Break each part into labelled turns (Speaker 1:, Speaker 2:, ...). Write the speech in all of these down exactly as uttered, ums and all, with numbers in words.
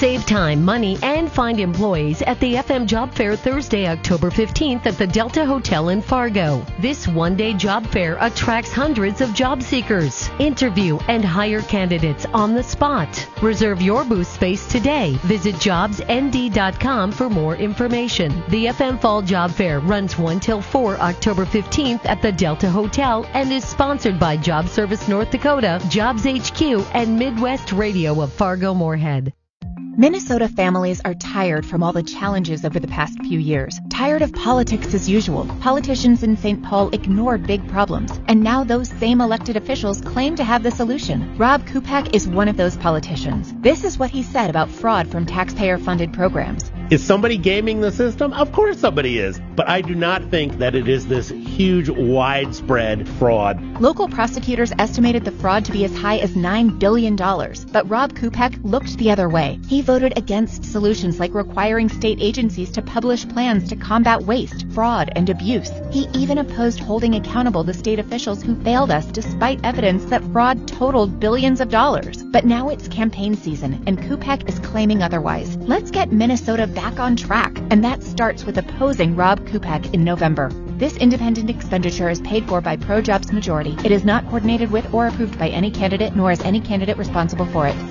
Speaker 1: Save time, money, and find employees at the F M Job Fair Thursday, October fifteenth at the Delta Hotel in Fargo. This one-day job fair attracts hundreds of job seekers. Interview and hire candidates on the spot. Reserve your booth space today. Visit jobs n d dot com for more information. The F M Fall Job Fair runs one till four October fifteenth at the Delta Hotel and is sponsored by Job Service North Dakota, Jobs H Q, and Midwest Radio of Fargo-Moorhead.
Speaker 2: Minnesota families are tired from all the challenges over the past few years. Tired of politics as usual. Politicians in Saint Paul ignored big problems, and now those same elected officials claim to have the solution. Rob Kupak is one of those politicians. This is what he said about fraud from taxpayer-funded programs.
Speaker 3: Is somebody gaming the system? Of course somebody is. But I do not think that it is this huge, widespread fraud.
Speaker 2: Local prosecutors estimated the fraud to be as high as nine billion dollars. But Rob Kupak looked the other way. He voted against solutions like requiring state agencies to publish plans to combat waste, fraud, and abuse. He even opposed holding accountable the state officials who failed us despite evidence that fraud totaled billions of dollars. But now it's campaign season, and Kupak is claiming otherwise. Let's get Minnesota back on track, and that starts with opposing Rob Kupak in November. This independent expenditure is paid for by Pro-Jobs Majority. It is not coordinated with or approved by any candidate, nor is any candidate responsible for it.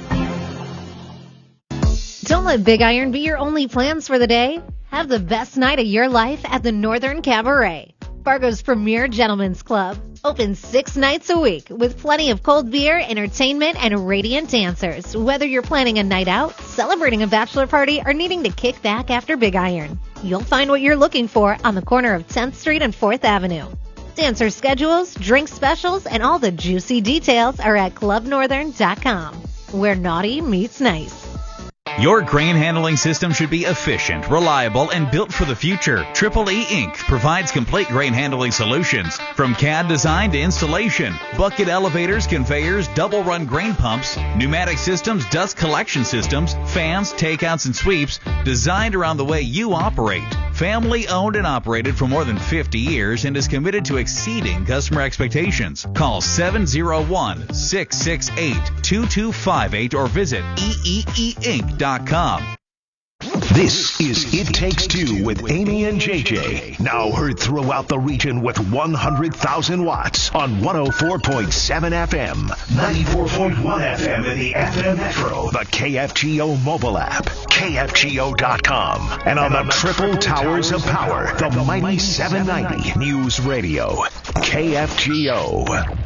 Speaker 4: Don't let Big Iron be your only plans for the day. Have the best night of your life at the Northern Cabaret, Fargo's premier gentlemen's club. Open six nights a week with plenty of cold beer, entertainment, and radiant dancers. Whether you're planning a night out, celebrating a bachelor party, or needing to kick back after Big Iron, you'll find what you're looking for on the corner of tenth Street and fourth Avenue. Dancer schedules, drink specials, and all the juicy details are at club northern dot com, where naughty meets nice.
Speaker 5: Your grain handling system should be efficient, reliable, and built for the future. Triple E Incorporated provides complete grain handling solutions, from C A D design to installation, bucket elevators, conveyors, double-run grain pumps, pneumatic systems, dust collection systems, fans, takeouts, and sweeps, designed around the way you operate. Family owned and operated for more than fifty years and is committed to exceeding customer expectations. Call seven oh one, six six eight, two two five eight or visit E E E Inc dot com.
Speaker 6: This is It Takes Two with Amy and J J. Now heard throughout the region with one hundred thousand watts on one oh four point seven F M, ninety-four point one F M in the F M Metro, the K F G O mobile app, K F G O dot com, and on the triple towers of power, the mighty seven ninety News Radio, K F G O.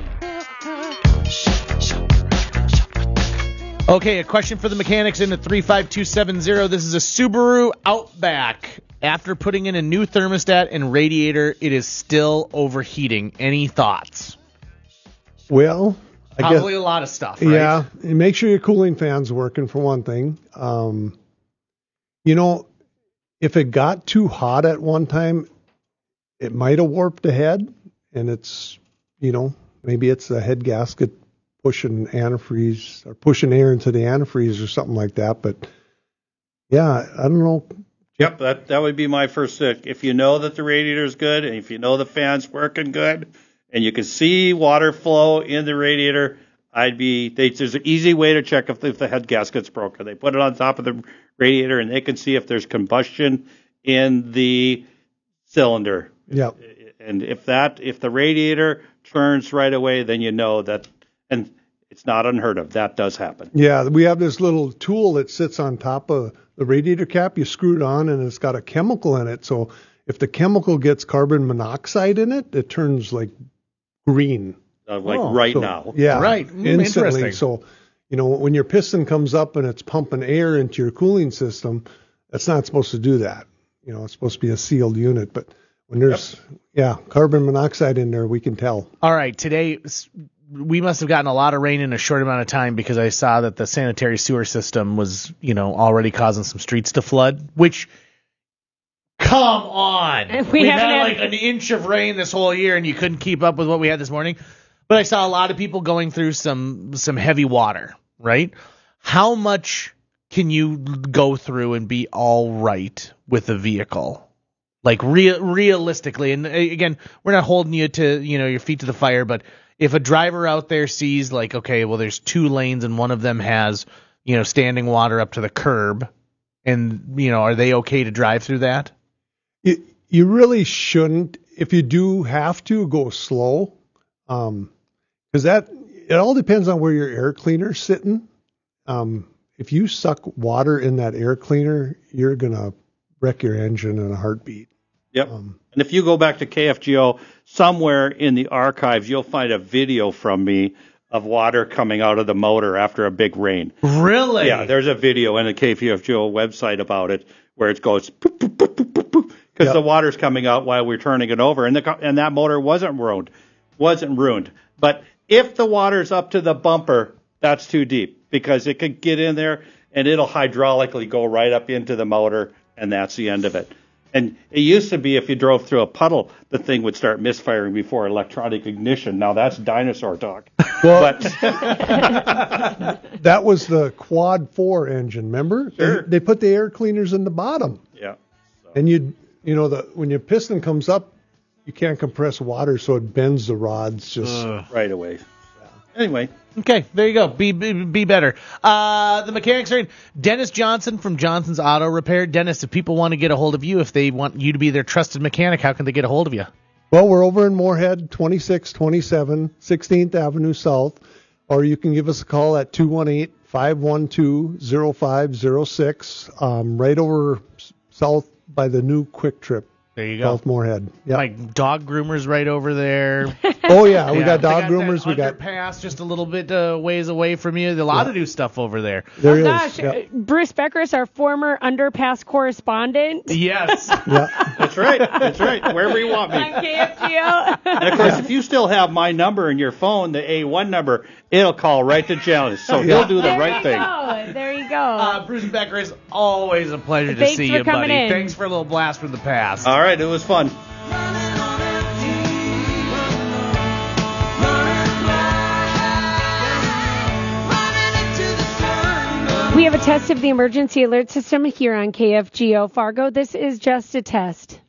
Speaker 3: Okay, a question for the mechanics in the three five two seven zero. This is a Subaru Outback. After putting in a new thermostat and radiator, it is still overheating. Any thoughts?
Speaker 7: Well, I
Speaker 3: Probably
Speaker 7: guess,
Speaker 3: a lot of stuff, right?
Speaker 7: Yeah, and make sure your cooling fan's working for one thing. Um, you know, if it got too hot at one time, it might have warped the head, and it's, you know, maybe it's the head gasket pushing antifreeze or pushing air into the antifreeze or something like that. But yeah, I don't know.
Speaker 8: Yep, that that would be my first stick. If you know that the radiator is good, and if you know the fan's working good, and you can see water flow in the radiator, I'd be. They, there's an easy way to check if the, if the head gasket's broken. They put it on top of the radiator, and they can see if there's combustion in the cylinder.
Speaker 7: Yeah.
Speaker 8: And if that if the radiator turns right away, then you know that. And it's not unheard of. That does happen.
Speaker 7: Yeah, we have this little tool that sits on top of the radiator cap. You screw it on, and it's got a chemical in it. So if the chemical gets carbon monoxide in it, it turns like green.
Speaker 8: Uh, like
Speaker 7: oh,
Speaker 8: right
Speaker 7: so,
Speaker 8: now.
Speaker 7: Yeah,
Speaker 3: right.
Speaker 7: Instantly.
Speaker 3: Interesting.
Speaker 7: So, you know, when your piston comes up and it's pumping air into your cooling system, that's not supposed to do that. You know, it's supposed to be a sealed unit. But when there's, yep. yeah, carbon monoxide in there, we can tell.
Speaker 3: All right, today we must have gotten a lot of rain in a short amount of time, because I saw that the sanitary sewer system was, you know, already causing some streets to flood, which, come on.
Speaker 4: We
Speaker 3: We've
Speaker 4: haven't
Speaker 3: had
Speaker 4: had
Speaker 3: like an inch of rain this whole year, and you couldn't keep up with what we had this morning. But I saw a lot of people going through some some heavy water, right? How much can you go through and be all right with a vehicle? Like real, realistically, and again, we're not holding you to, you know, your feet to the fire, but if a driver out there sees like, okay, well, there's two lanes and one of them has you know, standing water up to the curb. And, you know, are they okay to drive through that?
Speaker 7: You, you really shouldn't. If you do have to, go slow. Um, because that, it all depends on where your air cleaner's sitting. Um, if you suck water in that air cleaner, you're going to wreck your engine in a heartbeat.
Speaker 8: Yep.
Speaker 7: Um,
Speaker 8: and if you go back to K F G O, somewhere in the archives, you'll find a video from me of water coming out of the motor after a big rain.
Speaker 3: Really?
Speaker 8: Yeah, there's a video in the K F G O website about it where it goes poop, poop, poop, poop, poop, poop, because
Speaker 7: Yep.
Speaker 8: the water's coming out while we're turning it over, and the co- and that motor wasn't ruined, wasn't ruined. But if the water's up to the bumper, that's too deep because it could get in there and it'll hydraulically go right up into the motor, and that's the end of it. And it used to be if you drove through a puddle, the thing would start misfiring before electronic ignition. Now that's dinosaur talk.
Speaker 7: Well,
Speaker 8: But
Speaker 7: that was the quad four engine, remember?
Speaker 8: Sure.
Speaker 7: They, they put the air cleaners in the bottom.
Speaker 8: yeah.
Speaker 7: And you you know, the when your piston comes up, you can't compress water, so it bends the rods just.
Speaker 8: Right away. Anyway,
Speaker 3: Okay, there you go. Be be, be better. Uh, the mechanics are in. Dennis Johnson from Johnson's Auto Repair. Dennis, if people want to get a hold of you, if they want you to be their trusted mechanic, how can they get a hold of you?
Speaker 7: Well, we're over in Moorhead, twenty-six twenty-seven sixteenth Avenue South, or you can give us a call at two one eight, five one two, zero five zero six, um, right over s- south by the new Quick Trip.
Speaker 3: There you go.
Speaker 7: South Moorhead. Yeah.
Speaker 3: Like dog groomers right over there.
Speaker 7: Oh yeah, we got
Speaker 3: They
Speaker 7: dog groomers.
Speaker 3: that
Speaker 7: We got
Speaker 3: underpass just a a little bit uh, ways away from you. A lot of new stuff over there.
Speaker 7: there is.
Speaker 9: Gosh,
Speaker 7: Yeah.
Speaker 9: uh, Bruce Beckers, our former underpass correspondent.
Speaker 3: Yes.
Speaker 7: Yeah.
Speaker 8: that's right. That's right. Wherever you want me.
Speaker 9: On K F G O.
Speaker 8: And of course, if you still have my number in your phone, the A one number, it'll call right to Janice. So he'll do the
Speaker 9: there
Speaker 8: right
Speaker 9: you
Speaker 8: thing.
Speaker 9: go. There you go.
Speaker 3: Uh, Bruce Becker, is always a pleasure to
Speaker 9: Thanks
Speaker 3: see
Speaker 9: for
Speaker 3: you,
Speaker 9: coming
Speaker 3: buddy.
Speaker 9: in.
Speaker 3: Thanks for a little blast from the past.
Speaker 8: All right, it was fun.
Speaker 9: We have a test of the emergency alert system here on K F G O Fargo. This is just a test.